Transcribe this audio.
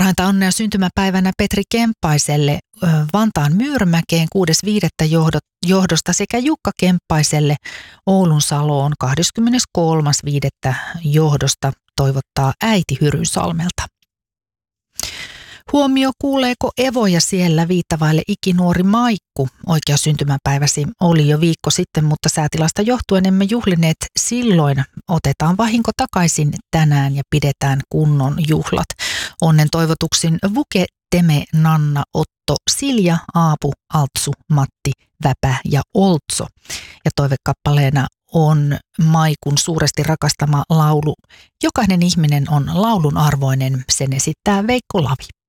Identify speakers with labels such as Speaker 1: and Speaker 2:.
Speaker 1: Parhainta onnea syntymäpäivänä Petri Kemppaiselle Vantaan Myyrmäkeen 6.5. johdosta sekä Jukka Kemppaiselle Oulun Saloon 23.5. johdosta toivottaa äiti Hyrynsalmelta. Huomio, kuuleeko evoja siellä, viittavaille ikinuori Maikku. Oikea syntymäpäiväsi oli jo viikko sitten, mutta säätilasta johtuen emme juhlineet silloin. Otetaan vahinko takaisin tänään ja pidetään kunnon juhlat. Onnen toivotuksin Vuke, Teme, Nanna, Otto, Silja, Aapu, Altsu, Matti, Väpä ja Oltso. Ja toivekappaleena on Maikun suuresti rakastama laulu Jokainen ihminen on laulun arvoinen. Sen esittää Veikko Lavi.